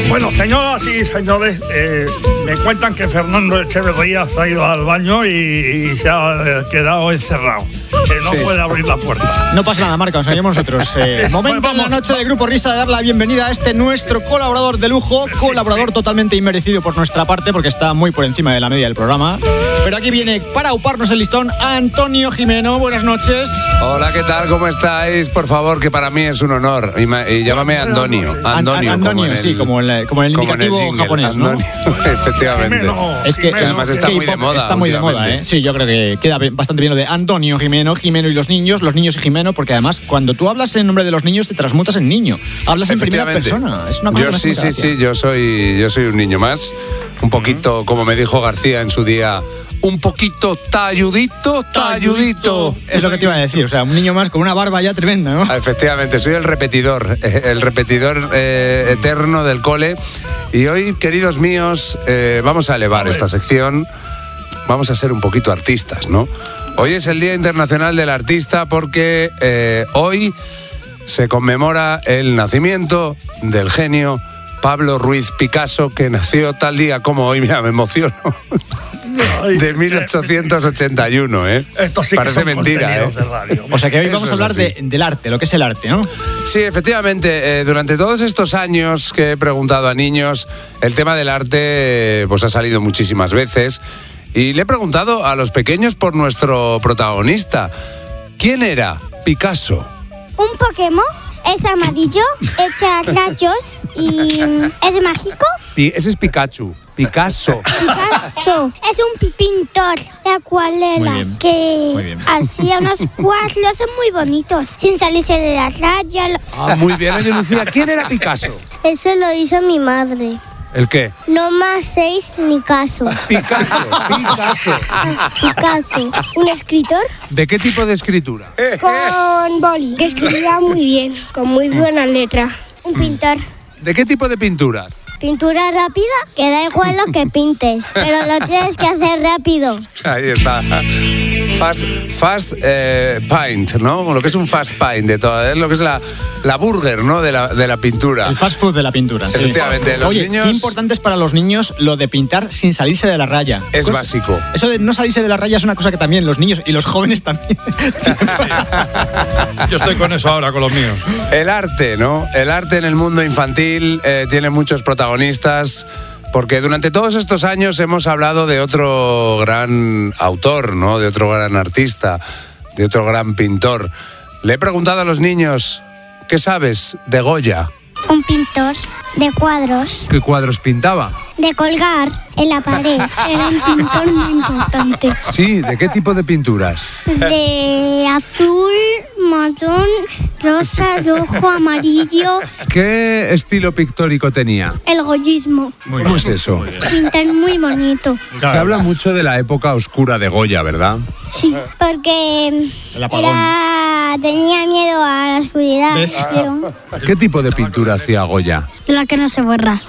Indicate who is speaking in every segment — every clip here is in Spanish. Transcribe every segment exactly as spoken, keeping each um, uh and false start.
Speaker 1: Bueno, señoras y señores, eh, me cuentan que Fernando Echeverría se ha ido al baño y, y se ha quedado encerrado, que no sí. puede abrir la puerta.
Speaker 2: No pasa nada, Marca, nos seguimos nosotros. Eh, momento en la noche de Grupo Risa de dar la bienvenida a este nuestro colaborador de lujo, colaborador sí, sí. totalmente inmerecido por nuestra parte, porque está muy por encima de la media del programa. Pero aquí viene para uparnos el listón Antonio Gimeno. Buenas noches.
Speaker 3: Hola, ¿qué tal? ¿Cómo estáis? Por favor, que para mí es un honor. Y, ma- y llámame Antonio.
Speaker 2: Antonio, Antonio como sí, el, como el, como el indicativo
Speaker 3: como en el
Speaker 2: japonés, ¿no?
Speaker 3: Efectivamente.
Speaker 1: Jimeno,
Speaker 2: es que
Speaker 1: Jimeno,
Speaker 3: además está muy de moda.
Speaker 2: Está muy de moda, ¿eh? Sí, yo creo que queda bastante bien lo de Antonio Gimeno, Gimeno y los niños, los niños y Gimeno, porque además cuando tú hablas en nombre de los niños te transmutas en niño. Hablas en primera persona. Es una cosa
Speaker 3: yo sí, sí, sí, yo soy, yo soy un niño más. Un poquito, como me dijo García en su día, un poquito talludito, talludito.
Speaker 2: Es lo que te iba a decir, o sea, un niño más con una barba ya tremenda, ¿no?
Speaker 3: Efectivamente, soy el repetidor, el repetidor eh, eterno del cole. Y hoy, queridos míos, eh, vamos a elevar a esta sección, vamos a ser un poquito artistas, ¿no? Hoy es el Día Internacional del Artista porque eh, hoy se conmemora el nacimiento del genio Pablo Ruiz Picasso, que nació tal día como hoy. Mira, me emociono. De mil ochocientos ochenta y uno, ¿eh?
Speaker 1: Esto sí que
Speaker 3: parece
Speaker 1: son
Speaker 3: mentira, ¿eh?
Speaker 1: De radio.
Speaker 2: O sea que hoy
Speaker 3: Eso
Speaker 2: vamos a hablar de, del arte, lo que es el arte, ¿no?
Speaker 3: Sí, efectivamente. Eh, durante todos estos años que he preguntado a niños, el tema del arte pues ha salido muchísimas veces. Y le he preguntado a los pequeños por nuestro protagonista. ¿Quién era Picasso?
Speaker 4: Un Pokémon. Es amarillo, echa rayos y es mágico.
Speaker 3: Ese es Pikachu. Picasso.
Speaker 4: Picasso es un pintor de acuarelas que hacía unos cuadros muy bonitos, sin salirse de la raya.
Speaker 3: Ah, muy bien, oye Lucía, ¿quién era Picasso?
Speaker 4: Eso lo hizo mi madre.
Speaker 3: ¿El qué?
Speaker 4: No más seis ni caso.
Speaker 3: Picasso, Picasso.
Speaker 4: Picasso, un escritor.
Speaker 3: ¿De qué tipo de escritura?
Speaker 4: Con boli, que escribía muy bien, con muy buena letra. Un pintor.
Speaker 3: ¿De qué tipo de pinturas?
Speaker 4: Pintura rápida, que da igual lo que pintes, pero lo tienes que hacer rápido.
Speaker 3: Ahí está. Fast, fast eh, paint, ¿no? Lo que es un fast paint de todo, es lo que es la, la burger, ¿no? De la, de la pintura.
Speaker 2: El fast food de la pintura, sí.
Speaker 3: Efectivamente. Los
Speaker 2: Oye,
Speaker 3: niños...
Speaker 2: qué importante es para los niños lo de pintar sin salirse de la raya.
Speaker 3: Es
Speaker 2: Pues,
Speaker 3: básico.
Speaker 2: Eso de no salirse de la raya es una cosa que también los niños y los jóvenes también.
Speaker 1: Yo estoy con eso ahora, con los míos.
Speaker 3: El arte, ¿no? El arte en el mundo infantil eh, tiene muchos protagonistas. Porque durante todos estos años hemos hablado de otro gran autor, ¿no? De otro gran artista, de otro gran pintor. Le he preguntado a los niños, ¿qué sabes de Goya?
Speaker 4: Un pintor de cuadros.
Speaker 3: ¿Qué cuadros pintaba?
Speaker 4: De colgar en la pared. Era un pintor muy importante.
Speaker 3: Sí, ¿de qué tipo de pinturas?
Speaker 4: De azul, marrón, rosa, rojo, amarillo.
Speaker 3: ¿Qué estilo pictórico tenía?
Speaker 4: El goyismo.
Speaker 3: ¿Cómo es eso?
Speaker 4: Pintar muy bonito.
Speaker 3: Se habla mucho de la época oscura de Goya, ¿verdad?
Speaker 4: Sí, porque
Speaker 2: El apagón.
Speaker 4: era, tenía miedo a la oscuridad.
Speaker 2: ¿Ves?
Speaker 4: Pero
Speaker 3: ¿Qué tipo de pintura hacía Goya?
Speaker 4: de la que no se borra.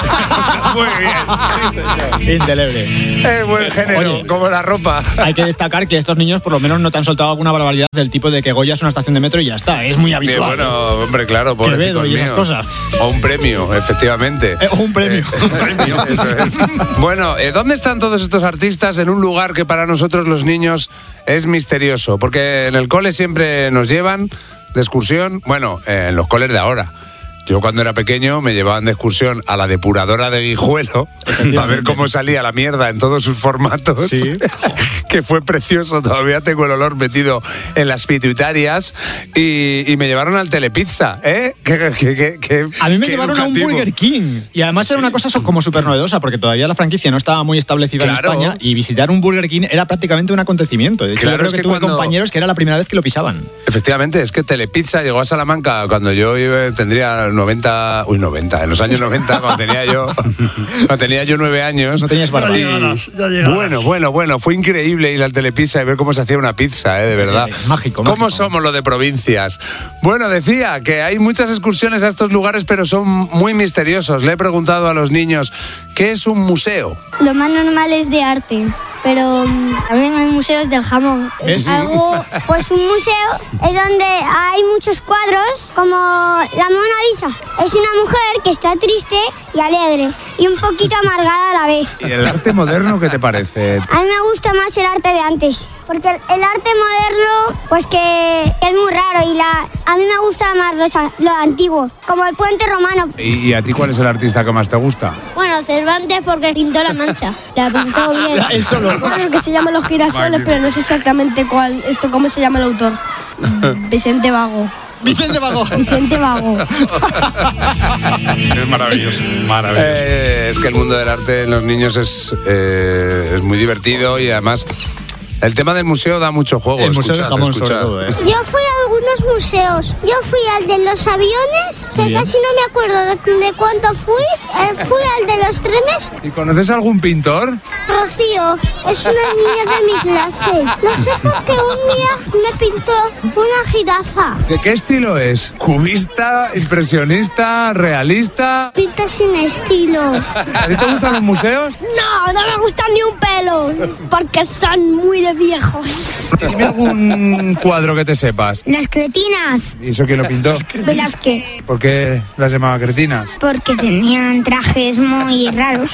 Speaker 1: Muy bien. Sí, señor.
Speaker 2: Indeleble.
Speaker 3: Es buen género,
Speaker 2: Oye.
Speaker 3: como la ropa.
Speaker 2: Hay que destacar que estos niños por lo menos no te han soltado alguna barbaridad del tipo de que Goya es una estación de metro y ya está. Es muy
Speaker 3: Sí,
Speaker 2: habitual.
Speaker 3: bueno, hombre, claro,
Speaker 2: Quevedo
Speaker 3: pobrecitos
Speaker 2: y esas
Speaker 3: míos.
Speaker 2: cosas.
Speaker 3: O un premio, efectivamente.
Speaker 2: Eh, o un premio.
Speaker 3: Eh, Eso es. Bueno, eh, ¿dónde están todos estos artistas? En un lugar que para nosotros los niños es misterioso, porque en el cole siempre nos llevan de excursión, bueno, eh, en los coles de ahora. Yo cuando era pequeño me llevaban de excursión a la depuradora de Guijuelo para ver cómo salía la mierda en todos sus formatos,
Speaker 2: Sí.
Speaker 3: que fue precioso, todavía tengo el olor metido en las pituitarias, y, y me llevaron al Telepizza, ¿eh? Que, que, que, que,
Speaker 2: A mí me
Speaker 3: qué
Speaker 2: llevaron
Speaker 3: educativo.
Speaker 2: a un Burger King. Y además era una cosa so- como súper novedosa, porque todavía la franquicia no estaba muy establecida
Speaker 3: Claro.
Speaker 2: en España. Y visitar un Burger King era prácticamente un acontecimiento. De hecho,
Speaker 3: Claro,
Speaker 2: yo creo
Speaker 3: es
Speaker 2: que,
Speaker 3: que
Speaker 2: tuve
Speaker 3: cuando-
Speaker 2: compañeros que era la primera vez que lo pisaban.
Speaker 3: Efectivamente, es que Telepizza llegó a Salamanca cuando yo iba- tendría noventa, uy, noventa, en los años noventa, cuando tenía yo, cuando tenía yo nueve años.
Speaker 2: No tenías barba.
Speaker 1: Ya
Speaker 3: Y-
Speaker 1: llegarás, ya llegarás.
Speaker 3: Bueno, bueno, bueno, fue increíble ir al Telepizza y ver cómo se hacía una pizza, ¿eh? De verdad.
Speaker 2: Eh, mágico,
Speaker 3: ¿Cómo
Speaker 2: mágico.
Speaker 3: somos los de provincias? Bueno, decía que hay muchas excursiones a estos lugares, pero son muy misteriosos. Le he preguntado a los niños, ¿qué es un museo?
Speaker 4: Lo más normal es de arte. pero también hay museos del jamón.
Speaker 2: ¿Es?
Speaker 4: Algo, pues un museo es donde hay muchos cuadros, como la Mona Lisa. Es una mujer que está triste y alegre, y un poquito amargada a la vez.
Speaker 3: ¿Y el arte moderno qué te parece?
Speaker 4: A mí me gusta más el arte de antes, porque el, el arte moderno, pues que es muy raro, y la, a mí me gusta más lo, lo antiguo, como el puente romano.
Speaker 3: ¿Y, ¿Y a ti cuál es el artista que más te gusta?
Speaker 4: Bueno, Cervantes, porque pintó la Mancha, la pintó bien.
Speaker 2: Él solo.
Speaker 5: Bueno, que se llama Los Girasoles, pero no sé exactamente cuál, esto cómo se llama el autor. Vicente Vago.
Speaker 2: Vicente Vago.
Speaker 5: Vicente Vago.
Speaker 6: Es maravilloso, maravilloso.
Speaker 3: Eh, es que el mundo del arte en los niños es, eh, es muy divertido y además el tema del museo da mucho juego.
Speaker 2: El museo del
Speaker 3: escuchad,
Speaker 2: jamón,
Speaker 3: escuchad.
Speaker 2: sobre todo, ¿eh?
Speaker 4: Yo fui a algunos museos. Yo fui al de los aviones, que
Speaker 2: Muy bien.
Speaker 4: casi no me acuerdo de, de cuánto fui. Eh, fui al de los trenes.
Speaker 3: ¿Y conoces algún pintor?
Speaker 4: Rocío, es una niña de mi clase. No sé por qué un día me pintó una jirafa.
Speaker 3: ¿De qué estilo es? ¿Cubista, impresionista, realista?
Speaker 4: Pinta sin estilo.
Speaker 3: ¿A ti te gustan los museos?
Speaker 5: No, no me gusta ni un pelo, porque son muy de viejos.
Speaker 3: Dime algún cuadro que te sepas.
Speaker 4: Las cretinas.
Speaker 3: ¿Y eso quién lo pintó?
Speaker 4: Velázquez.
Speaker 3: ¿Por qué las llamaba cretinas?
Speaker 4: Porque tenían trajes muy raros.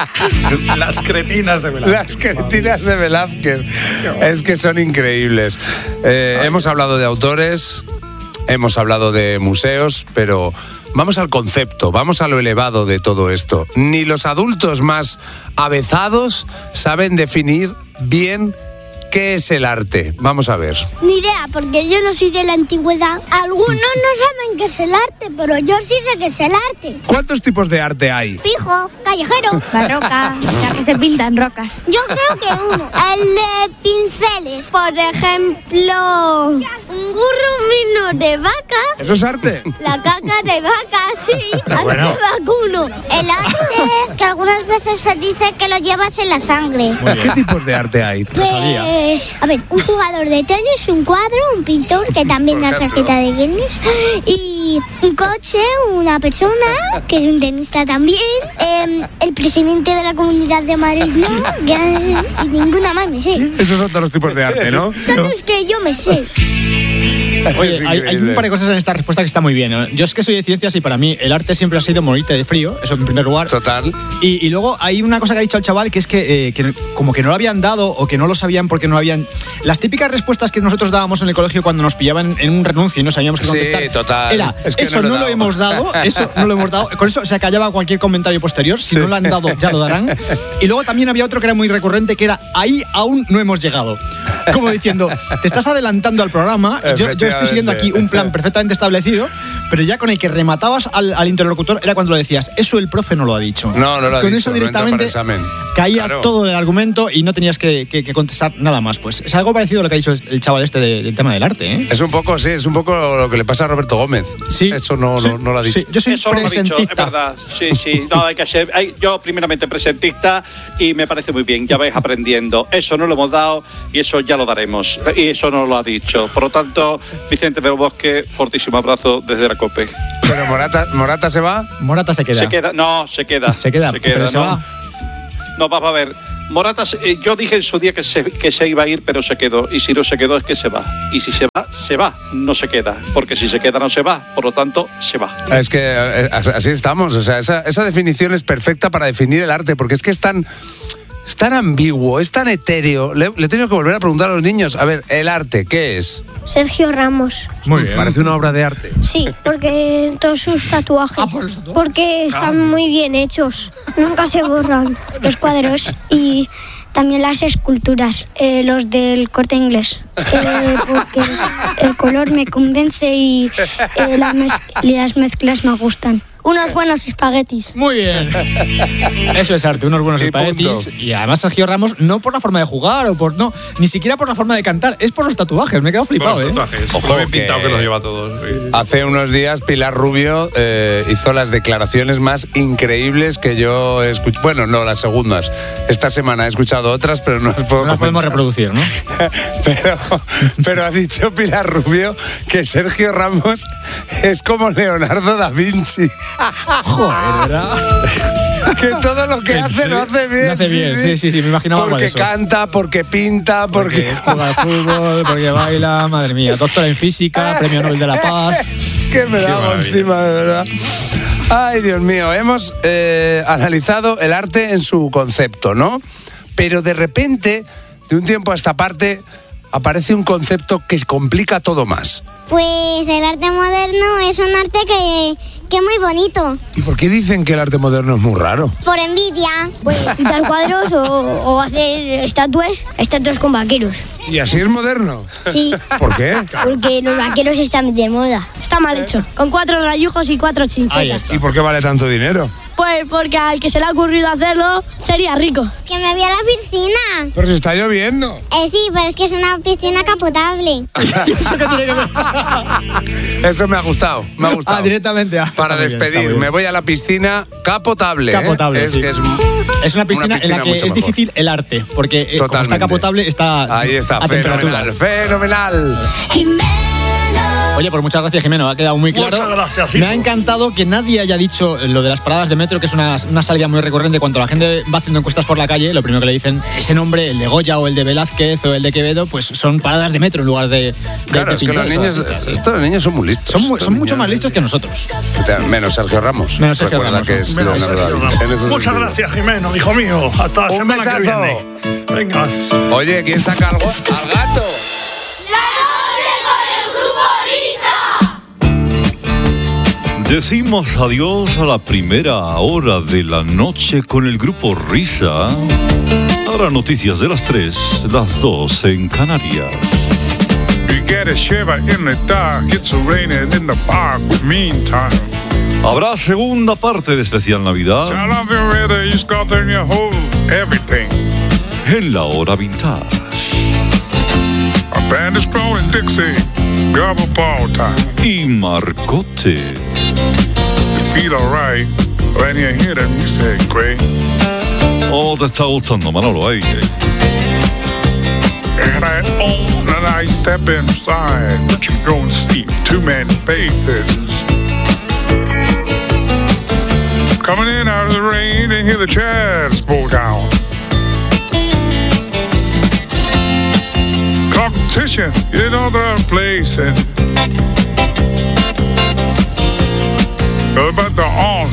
Speaker 6: Las cretinas de Velázquez.
Speaker 3: Las cretinas de Velázquez. Es que son increíbles. Eh, hemos hablado de autores, hemos hablado de museos, pero vamos al concepto, vamos a lo elevado de todo esto. Ni los adultos más avezados saben definir bien qué es el arte. Vamos a ver.
Speaker 4: Ni idea, porque yo no soy de la antigüedad. Algunos no saben qué es el arte, pero yo sí sé qué es el arte.
Speaker 3: ¿Cuántos tipos de arte hay?
Speaker 4: Pijo, callejero.
Speaker 5: La roca, la que se pintan rocas.
Speaker 4: Yo creo que uno. El de pinceles. Por ejemplo, un gurrumino de vaca.
Speaker 3: ¿Eso es arte?
Speaker 4: La caca de vaca, sí. Arte
Speaker 2: Bueno.
Speaker 4: vacuno. El arte que algunas veces se dice que lo llevas en la sangre.
Speaker 3: ¿Qué tipos de arte hay?
Speaker 4: Pues, a ver, un jugador de tenis, un cuadro, un pintor que también da tarjeta de Guinness, y un coche, una persona que es un tenista también, eh, el presidente de la Comunidad de Madrid, no, que- y ninguna más me sé.
Speaker 3: Esos son todos los tipos de arte, ¿no?
Speaker 4: Son los que yo me sé.
Speaker 2: Oye,
Speaker 3: Es
Speaker 2: hay, hay
Speaker 3: increíble.
Speaker 2: un par de cosas en esta respuesta que está muy bien, ¿no? Yo es que soy de ciencias y para mí el arte siempre ha sido morirte de frío, eso en primer lugar.
Speaker 3: Total.
Speaker 2: Y, y luego hay una cosa que ha dicho el chaval, que es que, eh, que como que no lo habían dado o que no lo sabían porque no habían... Las típicas respuestas que nosotros dábamos en el colegio cuando nos pillaban en un renuncio y no sabíamos qué
Speaker 3: Sí,
Speaker 2: contestar.
Speaker 3: total.
Speaker 2: Era,
Speaker 3: Es que
Speaker 2: eso
Speaker 3: no
Speaker 2: no,
Speaker 3: lo he
Speaker 2: lo
Speaker 3: dado.
Speaker 2: hemos dado, eso no lo hemos dado. Con eso se acallaba cualquier comentario posterior. Si no lo han dado, ya lo darán. Y luego también había otro que era muy recurrente, que era, ahí aún no hemos llegado. Como diciendo, te estás adelantando al programa, yo, yo estoy siguiendo aquí un plan perfectamente establecido, pero ya con el que rematabas al, al interlocutor era cuando lo decías, eso el profe no lo ha dicho.
Speaker 3: No, no lo ha
Speaker 2: Con
Speaker 3: dicho,
Speaker 2: eso
Speaker 3: no entra para
Speaker 2: directamente
Speaker 3: examen.
Speaker 2: caía
Speaker 3: Claro.
Speaker 2: todo el argumento y no tenías que, que- que contestar nada más. Pues es algo parecido a lo que ha dicho el chaval este de- del tema del arte, ¿eh?
Speaker 3: Es un poco, sí, es un poco lo que le pasa a Roberto Gómez.
Speaker 2: Sí.
Speaker 3: Eso no,
Speaker 2: Sí,
Speaker 3: no, no lo ha dicho.
Speaker 2: sí. Yo soy
Speaker 7: Eso lo ha dicho, es
Speaker 2: presentista.
Speaker 7: verdad. Sí, sí, no hay que ser. hay- yo, primeramente, presentista y me parece muy bien, ya vais aprendiendo. Eso no lo hemos dado y eso ya lo daremos. Y eso no lo ha dicho. Por lo tanto, Vicente del Bosque, fortísimo abrazo desde la COPE.
Speaker 3: Pero Morata, Morata se va.
Speaker 2: Morata se queda.
Speaker 7: Se queda, no, se queda.
Speaker 2: Se queda, pero se
Speaker 7: no.
Speaker 2: va.
Speaker 7: No, vamos a ver. Morata, se- eh, yo dije en su día que se, que se iba a ir, pero se quedó. Y si no se quedó, es que se va. Y si se va, se va, no se queda. Porque si se queda, no se va. Por lo tanto, se va.
Speaker 3: Es que eh, así estamos. O sea, esa, esa definición es perfecta para definir el arte, porque es que es tan, es tan ambiguo, es tan etéreo. Le, le he tenido que volver a preguntar a los niños. A ver, el arte, ¿qué es?
Speaker 4: Sergio Ramos.
Speaker 2: Muy bien.
Speaker 3: Parece una obra de arte.
Speaker 4: Sí, porque todos sus tatuajes.
Speaker 2: Ah, por los tatuajes.
Speaker 4: Porque están muy bien hechos. Nunca se borran los cuadros y también las esculturas, eh, los del Corte Inglés. Eh, porque el color me convence y eh, las, mez- las mezclas me gustan. Unos buenos espaguetis.
Speaker 2: Muy bien. Eso es arte, unos buenos
Speaker 3: Y
Speaker 2: espaguetis.
Speaker 3: punto.
Speaker 2: Y además Sergio Ramos, no por la forma de jugar o por. No, ni siquiera por la forma de cantar, es por los tatuajes. Me he quedado flipado,
Speaker 6: Bueno,
Speaker 2: ¿eh?
Speaker 6: los tatuajes.
Speaker 3: Ojo,
Speaker 6: Lo bien
Speaker 3: que-
Speaker 6: pintado que los lleva todos. Sí.
Speaker 3: Hace unos días Pilar Rubio eh, hizo las declaraciones más increíbles que yo he escuchado. Bueno, no, las segundas. Esta semana he escuchado otras, pero no las puedo
Speaker 2: No las podemos
Speaker 3: comentar.
Speaker 2: reproducir, ¿no?
Speaker 3: Pero, pero ha dicho Pilar Rubio que Sergio Ramos es como Leonardo da Vinci.
Speaker 2: Joder, ¿verdad?
Speaker 3: que todo lo que hace lo hace bien.
Speaker 2: Lo hace bien, sí, sí, sí, sí me imaginaba algo de
Speaker 3: Porque
Speaker 2: eso.
Speaker 3: canta, porque pinta, porque...
Speaker 2: Porque juega al fútbol, porque baila, madre mía. Doctora en física, premio Nobel de la Paz.
Speaker 3: Es que me da algo encima, de verdad. Ay, Dios mío, hemos eh, analizado el arte en su concepto, ¿no? Pero de repente, de un tiempo a esta parte, aparece un concepto que complica todo más.
Speaker 8: Pues el arte moderno es un arte que, que es muy bonito.
Speaker 3: ¿Y por qué dicen que el arte moderno es muy raro?
Speaker 8: Por envidia.
Speaker 4: Pues pintar cuadros o, o hacer estatuas, estatuas con vaqueros.
Speaker 3: ¿Y así es moderno?
Speaker 4: Sí.
Speaker 3: ¿Por qué?
Speaker 4: Porque los vaqueros están de moda.
Speaker 5: Está mal hecho. Con cuatro rayujos y cuatro
Speaker 2: Ahí
Speaker 5: chinchetas.
Speaker 2: está.
Speaker 3: ¿Y por qué vale tanto dinero?
Speaker 5: Pues porque al que se le ha ocurrido hacerlo sería rico.
Speaker 8: Que me voy a la piscina.
Speaker 3: Pero se está lloviendo.
Speaker 8: Eh, sí, pero es que es una piscina capotable.
Speaker 2: ¿Eso qué tiene que ver?
Speaker 3: Eso me ha gustado, me ha gustado.
Speaker 2: Ah, directamente. Ah,
Speaker 3: Para
Speaker 2: está muy bien,
Speaker 3: despedir,
Speaker 2: está muy bien.
Speaker 3: me voy a la piscina capotable. ¿eh?
Speaker 2: Capotable,
Speaker 3: es,
Speaker 2: sí.
Speaker 3: es,
Speaker 2: Es una piscina, en la que
Speaker 3: mucho
Speaker 2: es
Speaker 3: mejor.
Speaker 2: difícil el arte, porque eh, como
Speaker 3: Totalmente.
Speaker 2: está capotable, está
Speaker 3: Ahí está,
Speaker 2: a temperatura.
Speaker 3: fenomenal, fenomenal.
Speaker 2: Oye, pues muchas gracias, Jimeno, ha quedado muy claro.
Speaker 1: Muchas gracias,
Speaker 2: Me
Speaker 1: hijo.
Speaker 2: ha encantado que nadie haya dicho lo de las paradas de metro, que es una, una salida muy recurrente cuando la gente va haciendo encuestas por la calle. Lo primero que le dicen, ese nombre, el de Goya o el de Velázquez o el de Quevedo, pues son paradas de metro en lugar de, de,
Speaker 3: Claro,
Speaker 2: de
Speaker 3: es que los
Speaker 2: pintores o
Speaker 3: niños,
Speaker 2: artistas, sí.
Speaker 3: estos niños son muy listos.
Speaker 2: Son, mu-
Speaker 3: Estos
Speaker 2: son mucho
Speaker 3: niños-
Speaker 2: más listos que nosotros.
Speaker 3: Menos Sergio Ramos.
Speaker 2: Menos Sergio
Speaker 3: Recuerda
Speaker 2: Ramos,
Speaker 3: que
Speaker 2: ¿no?
Speaker 3: es
Speaker 1: Menos
Speaker 3: Leonardo
Speaker 1: Sergio
Speaker 3: da Vinci,
Speaker 1: Ramos.
Speaker 3: en ese
Speaker 1: Muchas
Speaker 3: sentido.
Speaker 1: gracias, Jimeno, hijo mío. Hasta la
Speaker 3: Un
Speaker 1: semana que
Speaker 3: besazo.
Speaker 1: viene. Venga.
Speaker 3: Oye, ¿quién saca algo? ¡Al gato!
Speaker 6: Decimos adiós a la primera hora de la noche con el grupo Risa. Ahora noticias de las tres, las dos en Canarias.
Speaker 9: You get a shiver in the dark, it's raining in the park. Meantime,
Speaker 6: Habrá segunda parte de Especial Navidad
Speaker 9: I love you rather, you got in your whole everything.
Speaker 6: en la hora vintage.
Speaker 9: A band is blowing Dixie, gobble ball time.
Speaker 6: Y Marcote.
Speaker 9: You feel alright when you hear the music, great.
Speaker 6: Oh, te está gustando, Manolo. Ahí, ahí.
Speaker 9: And I own and I step inside, but you go and see too many faces. Coming in out of the rain and hear the jazz blow down. Competition in other places. But the on